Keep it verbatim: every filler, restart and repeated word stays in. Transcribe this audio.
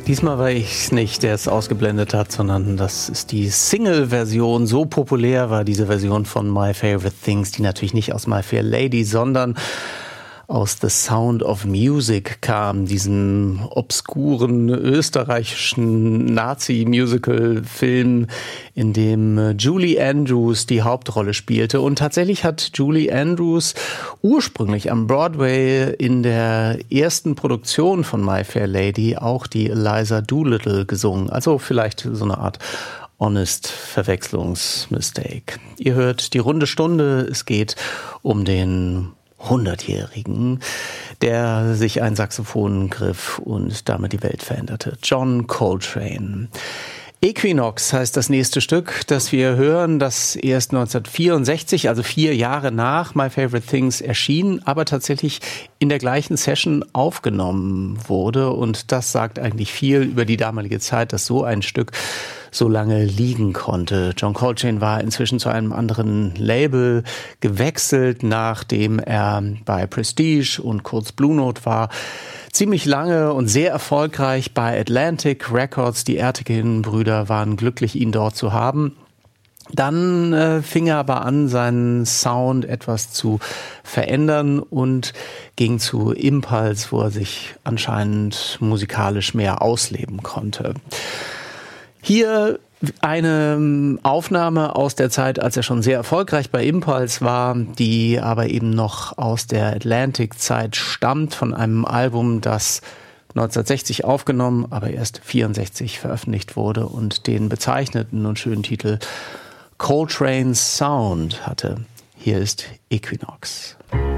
Diesmal war ich es nicht, der es ausgeblendet hat, sondern das ist die Single-Version. So populär war diese Version von My Favorite Things, die natürlich nicht aus My Fair Lady, sondern aus The Sound of Music kam, diesem obskuren österreichischen Nazi-Musical-Film, in dem Julie Andrews die Hauptrolle spielte. Und tatsächlich hat Julie Andrews ursprünglich am Broadway in der ersten Produktion von My Fair Lady auch die Eliza Doolittle gesungen. Also vielleicht so eine Art Honest Verwechslungsmistake. Ihr hört die runde Stunde. Es geht um den hundertjährigen, der sich ein Saxophon griff und damit die Welt veränderte. John Coltrane. Equinox heißt das nächste Stück, das wir hören, das erst neunzehnhundertvierundsechzig, also vier Jahre nach My Favorite Things erschien, aber tatsächlich in der gleichen Session aufgenommen wurde. Und das sagt eigentlich viel über die damalige Zeit, dass so ein Stück so lange liegen konnte. John Coltrane war inzwischen zu einem anderen Label gewechselt, nachdem er bei Prestige und kurz Blue Note war. Ziemlich lange und sehr erfolgreich bei Atlantic Records. Die Ertekin-Brüder waren glücklich, ihn dort zu haben. Dann äh, fing er aber an, seinen Sound etwas zu verändern und ging zu Impulse, wo er sich anscheinend musikalisch mehr ausleben konnte. Hier eine Aufnahme aus der Zeit, als er schon sehr erfolgreich bei Impulse war, die aber eben noch aus der Atlantic-Zeit stammt, von einem Album, das neunzehnhundertsechzig aufgenommen, aber erst vierundsechzig veröffentlicht wurde und den bezeichneten und schönen Titel Coltrane's Sound hatte. Hier ist Equinox.